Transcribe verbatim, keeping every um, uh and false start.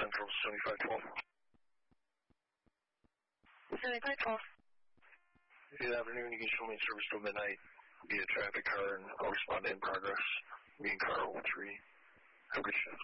Central, seventy-five twelve. seventy-five twelve. Good afternoon. You can show me service till midnight via traffic car, and I'll respond to in progress. Me and car oh three. Have a good shift.